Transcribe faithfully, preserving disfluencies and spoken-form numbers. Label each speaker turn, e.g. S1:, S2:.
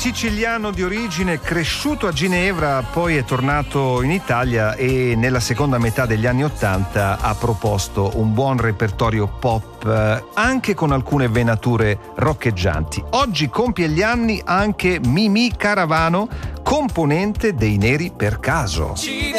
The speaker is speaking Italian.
S1: Siciliano di origine, cresciuto a Ginevra, poi è tornato in Italia e nella seconda metà degli anni Ottanta ha proposto un buon repertorio pop, eh, anche con alcune venature roccheggianti. Oggi compie gli anni anche Mimì Caravano, componente dei Neri per Caso.
S2: Ci